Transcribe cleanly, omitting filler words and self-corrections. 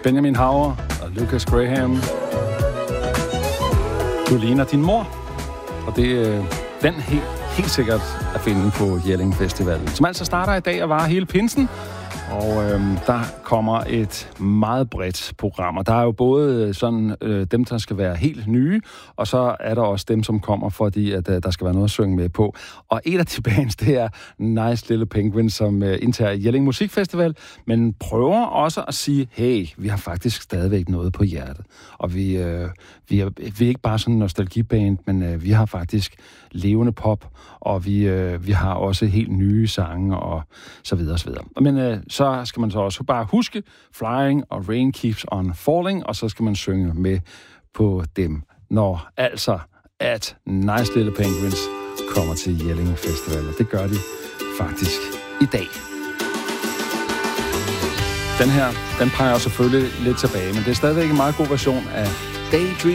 Benjamin Hauer og Lucas Graham. Du ligner din mor. Og det den helt sikkert at finde på Jelling Festival, som altså starter i dag og varer hele pinsen. Og der kommer et meget bredt program, og der er jo både sådan dem, der skal være helt nye, og så er der også dem, som kommer, fordi at der skal være noget at synge med på. Og et af de bands, det er Nice Little Penguin, som indtager Jelling Musikfestival, men prøver også at sige, hey, vi har faktisk stadigvæk noget på hjertet. Og vi er ikke bare sådan en nostalgiband, men vi har faktisk levende pop, og vi har også helt nye sange, og så videre, så videre. Men så skal man så også bare huske Flying og Rain Keeps on Falling, og så skal man synge med på dem, når altså at Nice Little Penguins kommer til Jelling Festival. Og det gør de faktisk i dag. Den her, den peger selvfølgelig lidt tilbage, men det er stadigvæk en meget god version af Daydream.